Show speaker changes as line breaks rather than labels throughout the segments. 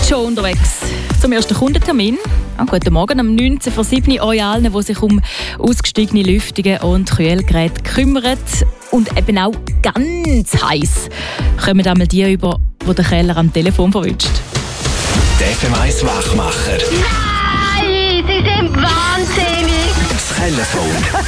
schon unterwegs zum ersten Kundentermin. Guten Morgen, am 19.07 Uhr euch allen, die sich um ausgestiegene Lüftungen und Kühlgeräte kümmern. Und eben auch ganz heiß kommen einmal die über, die den Keller am Telefon verwünscht.
Der FM1 Wachmacher.
Nein, Sie sind wahnsinnig!
Das Telefon.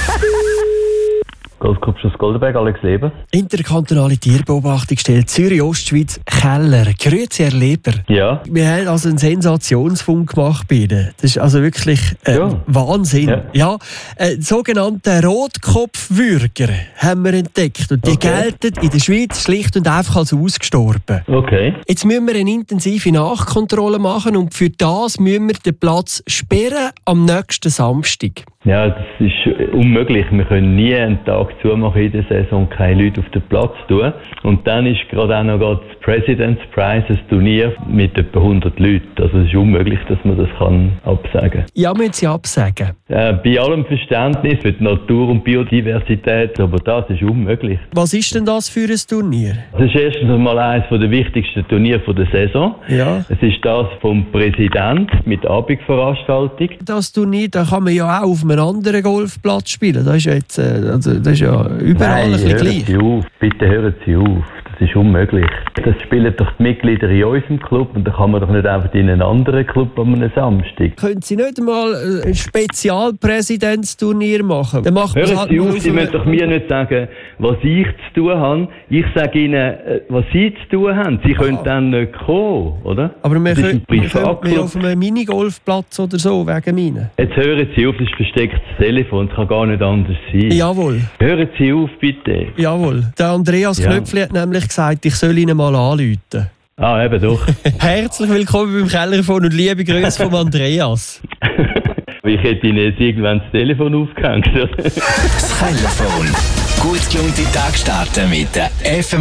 Golfclub Goldenberg, Alex Leber.
Interkantonale Tierbeobachtungsstelle Zürich-Ostschweiz, Keller. Grüezi, Herr Leber.
Ja.
Wir haben also einen Sensationsfund gemacht bei Ihnen. Das ist also wirklich Wahnsinn. Ja. Sogenannte Rotkopfwürger haben wir entdeckt. Und die gelten in der Schweiz schlicht und einfach als ausgestorben.
Okay.
Jetzt müssen wir eine intensive Nachkontrolle machen und für das müssen wir den Platz sperren am nächsten Samstag.
Ja, das ist unmöglich. Wir können nie einen Tag zumachen in der Saison und keine Leute auf den Platz tun. Und dann ist gerade auch noch das President's Prize, ein Turnier mit etwa 100 Leuten. Also es ist unmöglich, dass man das absagen kann.
Ja, müssen Sie absagen?
Bei allem Verständnis für die Natur und Biodiversität, aber das ist unmöglich.
Was ist denn das für ein Turnier?
Das ist erstens einmal eines der wichtigsten Turniere der Saison.
Ja.
Es ist das vom Präsident mit Abendveranstaltung.
Das Turnier, da kann man ja auch auf einem anderen Golfplatz spielen. Das ist ja jetzt, das ist ja überall ein bisschen gleich.
Hören Sie auf, bitte hören Sie auf. Das ist unmöglich. Das spielen doch die Mitglieder in unserem Club und dann kann man doch nicht einfach in einen anderen Club an einem Samstag.
Können Sie nicht einmal ein Spezialpräsidentsturnier machen? Dann macht
hören
halt
Sie auf, Sie müssen doch mir nicht sagen, was ich zu tun habe. Ich sage Ihnen, was Sie zu tun haben. Sie können dann nicht kommen, oder?
Aber wir
das ist ein
können
Privatclub.
auf einem Minigolfplatz oder so, wegen Ihnen.
Jetzt hören Sie auf, das ist verstecktes Telefon, das kann gar nicht anders sein.
Jawohl.
Hören Sie auf, bitte.
Jawohl. Der Andreas Knöpfli hat nämlich gesagt, ich soll Ihnen mal anrufen.
Ah, eben doch.
Herzlich willkommen beim Kellerfon und liebe Grüße von Andreas.
Ich hätte Ihnen jetzt irgendwann das Telefon aufgehängt.
Das Telefon. Gut gelungene Tag starten mit der FM